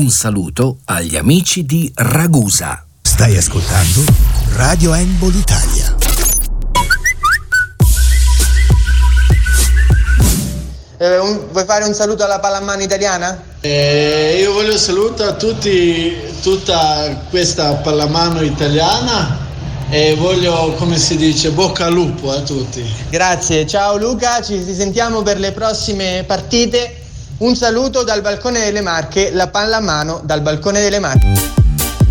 Un saluto agli amici di Ragusa. Stai ascoltando Radio Handball Italia. Vuoi fare un saluto alla pallamano italiana? Io voglio salutare a tutti, tutta questa pallamano italiana e voglio, come si dice, bocca al lupo a tutti. Grazie, ciao Luca, ci sentiamo per le prossime partite. Un saluto dal balcone delle Marche, la pallamano dal balcone delle Marche.